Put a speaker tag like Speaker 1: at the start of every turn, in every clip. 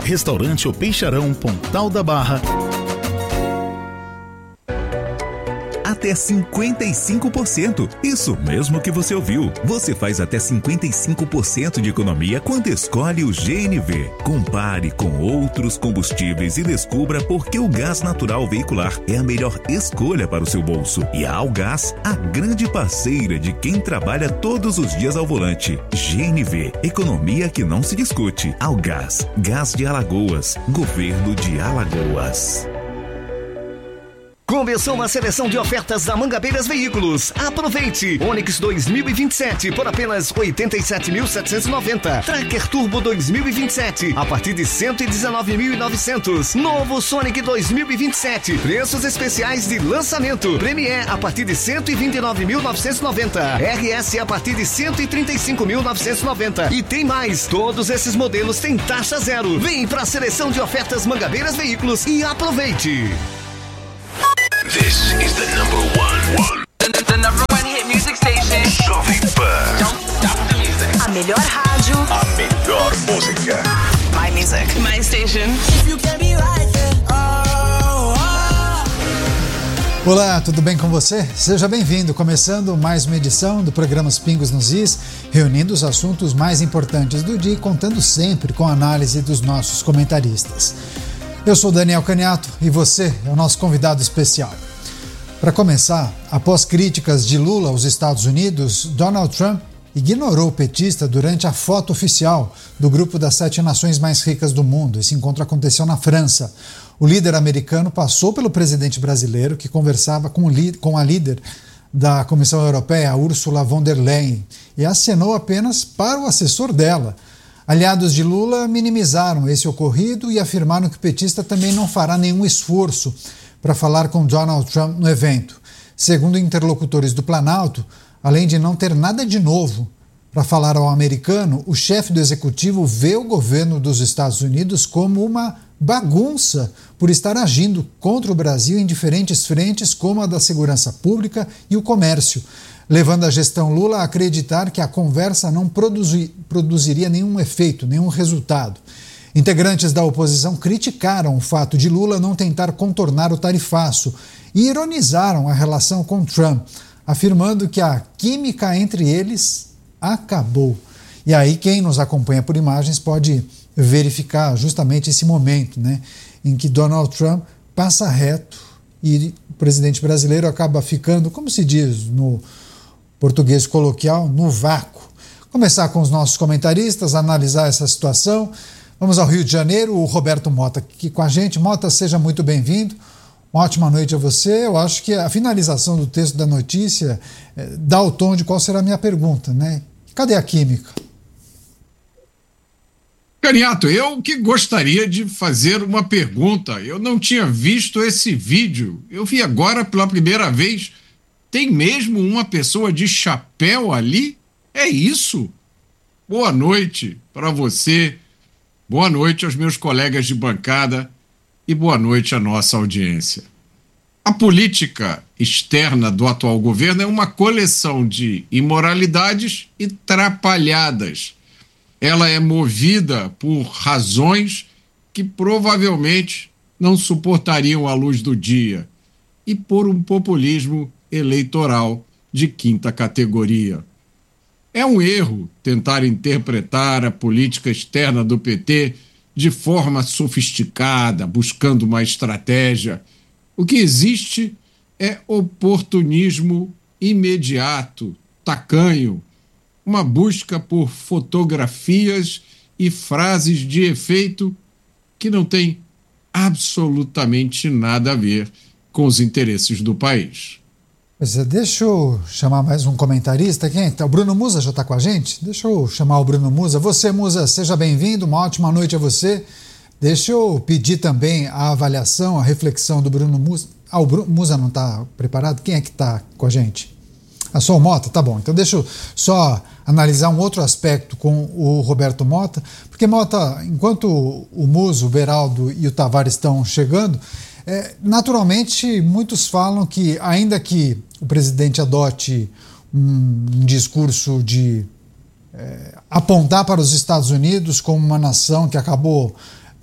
Speaker 1: Restaurante O Peixarão, Pontal da Barra.
Speaker 2: Até 55%. Isso mesmo que você ouviu. Você faz até 55% de economia quando escolhe o GNV. Compare com outros combustíveis e descubra por que o gás natural veicular é a melhor escolha para o seu bolso. E a Algás, a grande parceira de quem trabalha todos os dias ao volante. GNV, economia que não se discute. Algás, Gás de Alagoas, Governo de Alagoas.
Speaker 3: Começou uma seleção de ofertas da Mangabeiras Veículos. Aproveite! Onix 2027 por apenas R$ 87.790. Tracker Turbo 2027 a partir de R$ 119.900. Novo Sonic 2027. Preços especiais de lançamento. Premier a partir de R$ 129.990. RS a partir de R$ 135.990. E tem mais. Todos esses modelos têm taxa zero. Vem para a seleção de ofertas Mangabeiras Veículos e aproveite!
Speaker 4: This is the number one. The number one hit music station. Jovem Pan. Don't stop the music.
Speaker 5: A melhor rádio.
Speaker 4: A melhor música.
Speaker 5: My music.
Speaker 6: My station.
Speaker 5: If you can be like it.
Speaker 7: Olá, tudo bem com você? Seja bem-vindo, começando mais uma edição do programa Os Pingos nos Is, reunindo os assuntos mais importantes do dia e contando sempre com a análise dos nossos comentaristas. Eu sou Daniel Caniato e você é o nosso convidado especial. Para começar, após críticas de Lula aos Estados Unidos, Donald Trump ignorou o petista durante a foto oficial do grupo das 7 nações mais ricas do mundo. Esse encontro aconteceu na França. O líder americano passou pelo presidente brasileiro, que conversava com a líder da Comissão Europeia, Ursula von der Leyen, e acenou apenas para o assessor dela. Aliados de Lula minimizaram esse ocorrido e afirmaram que o petista também não fará nenhum esforço para falar com Donald Trump no evento. Segundo interlocutores do Planalto, além de não ter nada de novo para falar ao americano, o chefe do executivo vê o governo dos Estados Unidos como uma bagunça por estar agindo contra o Brasil em diferentes frentes, como a da segurança pública e o comércio, levando a gestão Lula a acreditar que a conversa não produziria nenhum efeito, nenhum resultado. Integrantes da oposição criticaram o fato de Lula não tentar contornar o tarifaço e ironizaram a relação com Trump, afirmando que a química entre eles acabou. E aí quem nos acompanha por imagens pode verificar justamente esse momento, né, em que Donald Trump passa reto e o presidente brasileiro acaba ficando, como se diz no português coloquial, no vácuo. Começar com os nossos comentaristas, analisar essa situação. Vamos ao Rio de Janeiro, o Roberto Mota aqui com a gente. Mota, seja muito bem-vindo. Uma ótima noite a você. Eu acho que a finalização do texto da notícia dá o tom de qual será a minha pergunta, né? Cadê a química?
Speaker 8: Caniato, eu que gostaria de fazer uma pergunta. Eu não tinha visto esse vídeo. Eu vi agora pela primeira vez. Tem mesmo uma pessoa de chapéu ali? É isso? Boa noite para você, boa noite aos meus colegas de bancada e boa noite à nossa audiência. A política externa do atual governo é uma coleção de imoralidades e trapalhadas. Ela é movida por razões que provavelmente não suportariam a luz do dia e por um populismo eleitoral de quinta categoria. É um erro tentar interpretar a política externa do PT de forma sofisticada, buscando uma estratégia. O que existe é oportunismo imediato, tacanho, uma busca por fotografias e frases de efeito que não tem absolutamente nada a ver com os interesses do país.
Speaker 7: Deixa eu chamar mais um comentarista. Quem é? O Bruno Musa já está com a gente? Deixa eu chamar o Bruno Musa. Você, Musa, seja bem-vindo, uma ótima noite a você. Deixa eu pedir também a avaliação, a reflexão do Bruno Musa. O Bruno Musa não está preparado? Quem é que está com a gente? Só o Mota? Tá bom. Então deixa eu só analisar um outro aspecto com o Roberto Mota, porque, Mota, enquanto o Musa, o Beraldo e o Tavares estão chegando, naturalmente muitos falam que, ainda que o presidente adote um discurso de apontar para os Estados Unidos como uma nação que acabou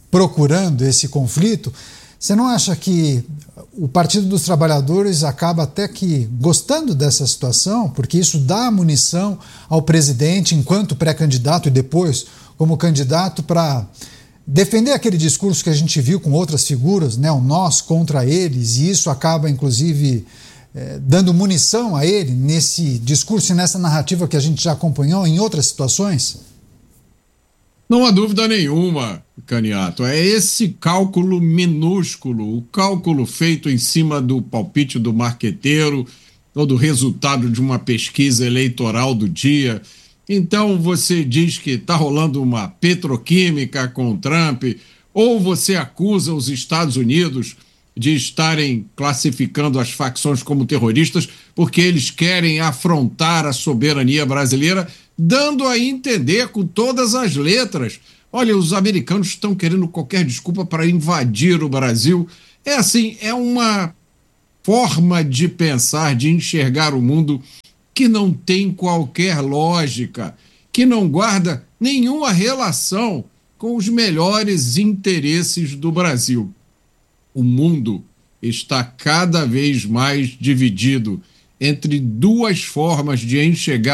Speaker 7: procurando esse conflito, você não acha que o Partido dos Trabalhadores acaba até que gostando dessa situação, porque isso dá munição ao presidente enquanto pré-candidato e depois como candidato para defender aquele discurso que a gente viu com outras figuras, né, o nós contra eles, e isso acaba inclusive dando munição a ele nesse discurso e nessa narrativa que a gente já acompanhou em outras situações?
Speaker 8: Não há dúvida nenhuma, Caniato. É esse cálculo minúsculo, o cálculo feito em cima do palpite do marqueteiro ou do resultado de uma pesquisa eleitoral do dia. Então você diz que está rolando uma petroquímica com o Trump, ou você acusa os Estados Unidos de estarem classificando as facções como terroristas porque eles querem afrontar a soberania brasileira, dando a entender com todas as letras: olha, os americanos estão querendo qualquer desculpa para invadir o Brasil. É assim, é uma forma de pensar, de enxergar o mundo que não tem qualquer lógica, que não guarda nenhuma relação com os melhores interesses do Brasil. O mundo está cada vez mais dividido entre duas formas de enxergar